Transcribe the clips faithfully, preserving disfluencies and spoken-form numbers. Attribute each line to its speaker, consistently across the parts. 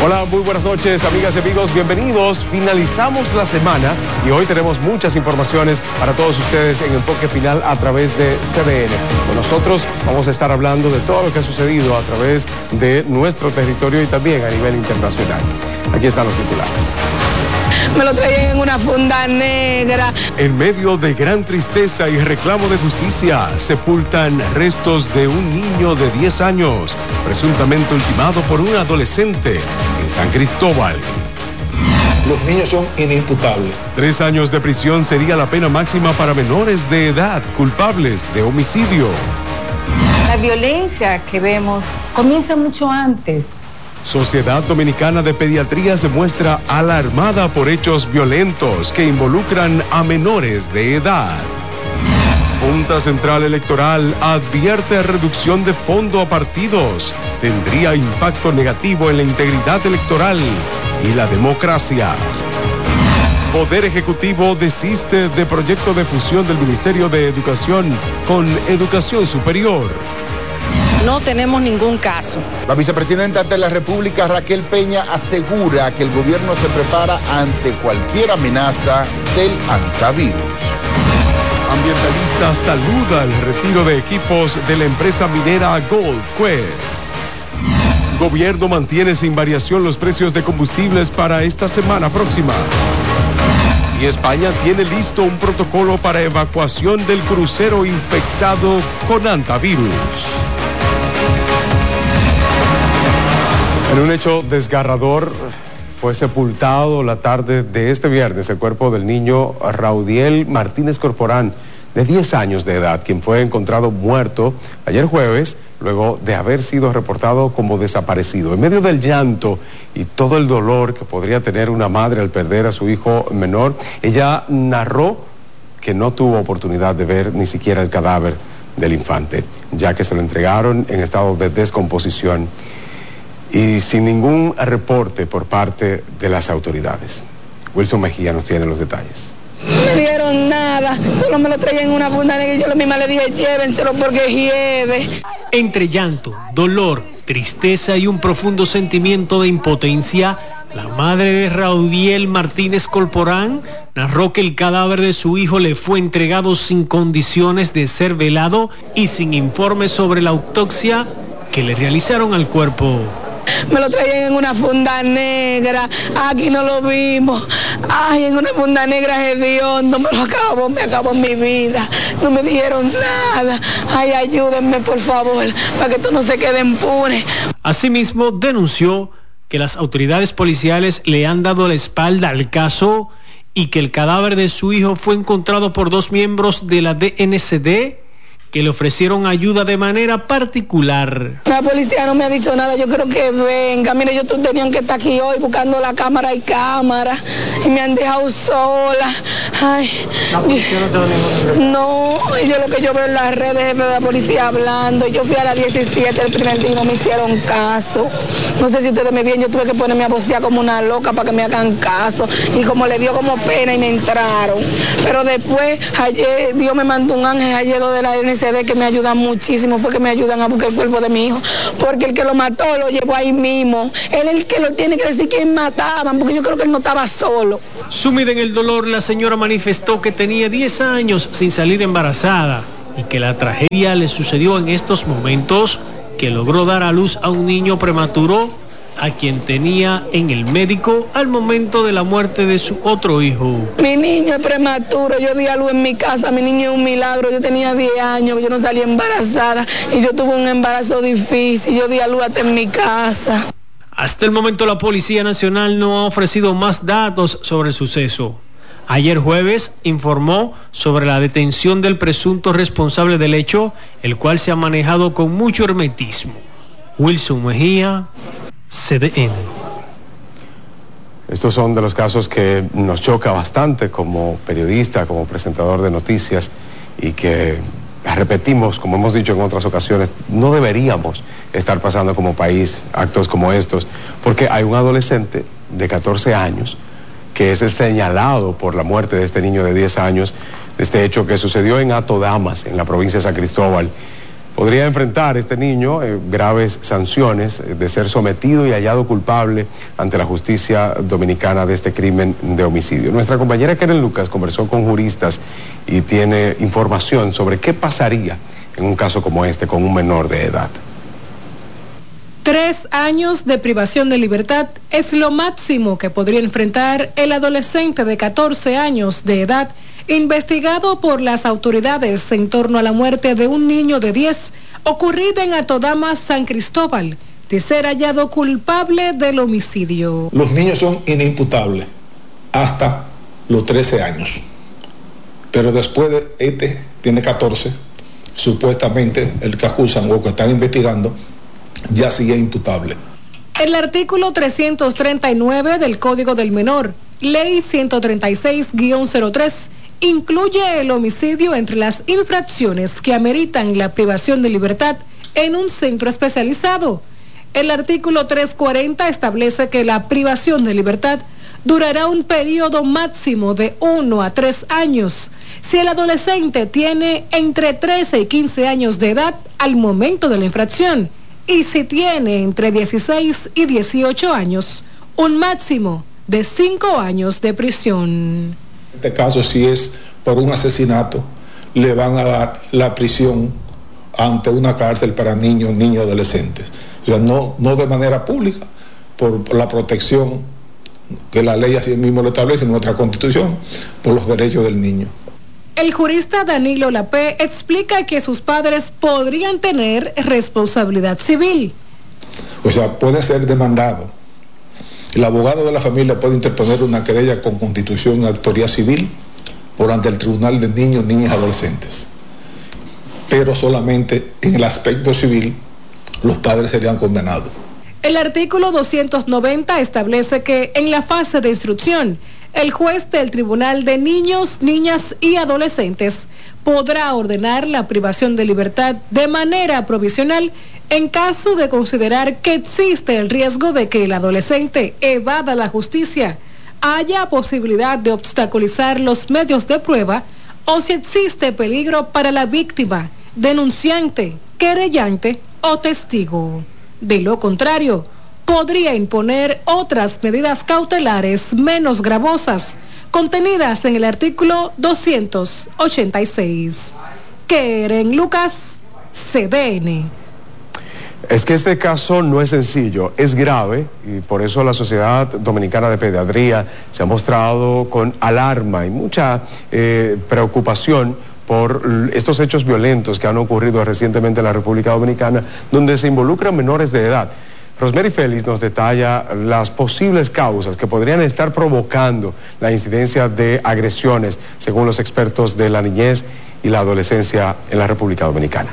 Speaker 1: Hola, muy buenas noches, amigas y amigos, bienvenidos. Finalizamos la semana y hoy tenemos muchas informaciones para todos ustedes en Enfoque Final a través de C D N. Con nosotros vamos a estar hablando de todo lo que ha sucedido a través de nuestro territorio y también a nivel internacional. Aquí están los titulares.
Speaker 2: Me lo traían en una funda negra.
Speaker 1: En medio de gran tristeza y reclamo de justicia, sepultan restos de un niño de diez años, presuntamente ultimado por un adolescente en San Cristóbal.
Speaker 3: Los niños son inimputables.
Speaker 1: Tres años de prisión sería la pena máxima para menores de edad culpables de homicidio.
Speaker 4: La violencia que vemos comienza mucho antes.
Speaker 1: Sociedad Dominicana de Pediatría se muestra alarmada por hechos violentos que involucran a menores de edad. Junta Central Electoral advierte reducción de fondo a partidos. Tendría impacto negativo en la integridad electoral y la democracia. Poder Ejecutivo desiste de proyecto de fusión del Ministerio de Educación con Educación Superior.
Speaker 5: No tenemos ningún caso.
Speaker 6: La vicepresidenta de la República, Raquel Peña, asegura que el gobierno se prepara ante cualquier amenaza del antivirus.
Speaker 1: Ambientalista saluda el retiro de equipos de la empresa minera Gold Quest. Gobierno mantiene sin variación los precios de combustibles para esta semana próxima. Y España tiene listo un protocolo para evacuación del crucero infectado con antivirus. En un hecho desgarrador, fue sepultado la tarde de este viernes el cuerpo del niño Raudiel Martínez Corporán, de diez años de edad, quien fue encontrado muerto ayer jueves, luego de haber sido reportado como desaparecido. En medio del llanto y todo el dolor que podría tener una madre al perder a su hijo menor, ella narró que no tuvo oportunidad de ver ni siquiera el cadáver del infante, ya que se lo entregaron en estado de descomposición y sin ningún reporte por parte de las autoridades. Wilson Mejía nos tiene los detalles.
Speaker 2: No me dieron nada, solo me lo traían en una funda negra y yo misma le dije, llévenselo porque hiede.
Speaker 7: Entre llanto, dolor, tristeza y un profundo sentimiento de impotencia, la madre de Raudiel Martínez Corporán narró que el cadáver de su hijo le fue entregado sin condiciones de ser velado y sin informe sobre la autopsia que le realizaron al cuerpo.
Speaker 2: Me lo traían en una funda negra, aquí no lo vimos. Ay, en una funda negra hediondo, me lo acabó, me acabó mi vida. No me dijeron nada. Ay, ayúdenme, por favor, para que esto no se quede impune.
Speaker 7: Asimismo, denunció que las autoridades policiales le han dado la espalda al caso y que el cadáver de su hijo fue encontrado por dos miembros de la D N C D que le ofrecieron ayuda de manera particular.
Speaker 2: La policía no me ha dicho nada, yo creo que venga. Mire, yo tenían que estar aquí hoy buscando la cámara y cámara y me han dejado sola. Ay,
Speaker 7: ¿La policía no te lo dijo?
Speaker 2: No, yo lo que yo veo en las redes, jefe de la policía hablando. Yo fui a las diecisiete el primer día y no me hicieron caso. No sé si ustedes me vieron, yo tuve que ponerme a vocear como una loca para que me hagan caso. Y como le dio como pena y me entraron. Pero después, ayer, Dios me mandó un ángel ayer de la N C D que me ayudan muchísimo, fue que me ayudan a buscar el cuerpo de mi hijo, porque el que lo mató lo llevó ahí mismo. Él es el que lo tiene que decir quién mataban, porque yo creo que él no estaba solo.
Speaker 7: Sumida en el dolor, la señora manifestó que tenía diez años sin salir embarazada y que la tragedia le sucedió en estos momentos, que logró dar a luz a un niño prematuro a quien tenía en el médico al momento de la muerte de su otro hijo.
Speaker 2: Mi niño es prematuro, yo di a luz en mi casa, mi niño es un milagro, yo tenía diez años, yo no salí embarazada y yo tuve un embarazo difícil, yo di a luz hasta en mi casa.
Speaker 7: Hasta el momento la Policía Nacional no ha ofrecido más datos sobre el suceso. Ayer jueves informó sobre la detención del presunto responsable del hecho, el cual se ha manejado con mucho hermetismo. Wilson Mejía, C D N.
Speaker 1: Estos son de los casos que nos choca bastante como periodista, como presentador de noticias y que repetimos, como hemos dicho en otras ocasiones, no deberíamos estar pasando como país actos como estos, porque hay un adolescente de catorce años que es el señalado por la muerte de este niño de diez años, de este hecho que sucedió en Hato Damas, en la provincia de San Cristóbal, Podría enfrentar este niño eh, graves sanciones eh, de ser sometido y hallado culpable ante la justicia dominicana de este crimen de homicidio. Nuestra compañera Karen Lucas conversó con juristas y tiene información sobre qué pasaría en un caso como este con un menor de edad.
Speaker 8: Tres años de privación de libertad es lo máximo que podría enfrentar el adolescente de catorce años de edad investigado por las autoridades en torno a la muerte de un niño de diez ocurrida en Atodama, San Cristóbal, de ser hallado culpable del homicidio.
Speaker 3: Los niños son inimputables hasta los trece años, pero después de este tiene catorce, supuestamente el que acusan o que están investigando ya sigue imputable.
Speaker 8: El artículo trescientos treinta y nueve del Código del Menor, Ley ciento treinta y seis guión cero tres, incluye el homicidio entre las infracciones que ameritan la privación de libertad en un centro especializado. El artículo trescientos cuarenta establece que la privación de libertad durará un periodo máximo de uno a tres años si el adolescente tiene entre trece y quince años de edad al momento de la infracción y si tiene entre dieciséis y dieciocho años, un máximo de cinco años de prisión.
Speaker 3: En este caso, si es por un asesinato, le van a dar la prisión ante una cárcel para niños, niños adolescentes. O sea, no, no de manera pública, por, por la protección que la ley así mismo lo establece en nuestra Constitución, por los derechos del niño.
Speaker 8: El jurista Danilo Lapé explica que sus padres podrían tener responsabilidad civil.
Speaker 3: O sea, puede ser demandado. El abogado de la familia puede interponer una querella con constitución y autoría civil por ante el Tribunal de Niños, Niñas y Adolescentes. Pero solamente en el aspecto civil los padres serían condenados.
Speaker 8: El artículo doscientos noventa establece que en la fase de instrucción, el juez del Tribunal de Niños, Niñas y Adolescentes podrá ordenar la privación de libertad de manera provisional en caso de considerar que existe el riesgo de que el adolescente evada la justicia, haya posibilidad de obstaculizar los medios de prueba o si existe peligro para la víctima, denunciante, querellante o testigo. De lo contrario, podría imponer otras medidas cautelares menos gravosas, contenidas en el artículo doscientos ochenta y seis. Keren Lucas, C D N.
Speaker 1: Es que este caso no es sencillo, es grave y por eso la Sociedad Dominicana de Pediatría se ha mostrado con alarma y mucha eh, preocupación por estos hechos violentos que han ocurrido recientemente en la República Dominicana, donde se involucran menores de edad. Rosemary Félix nos detalla las posibles causas que podrían estar provocando la incidencia de agresiones, según los expertos de la niñez y la adolescencia en la República Dominicana.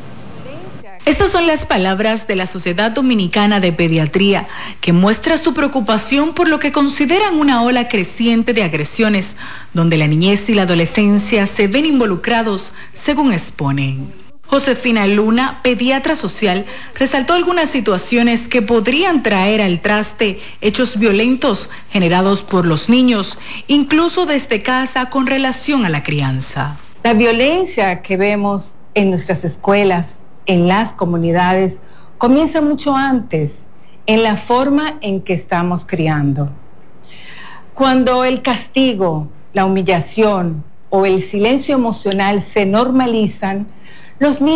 Speaker 9: Estas son las palabras de la Sociedad Dominicana de Pediatría, que muestra su preocupación por lo que consideran una ola creciente de agresiones, donde la niñez y la adolescencia se ven involucrados, según exponen. Josefina Luna, pediatra social, resaltó algunas situaciones que podrían traer al traste hechos violentos generados por los niños, incluso desde casa con relación a la crianza.
Speaker 4: La violencia que vemos en nuestras escuelas, en las comunidades, comienza mucho antes, en la forma en que estamos criando. Cuando el castigo, la humillación o el silencio emocional se normalizan, los niños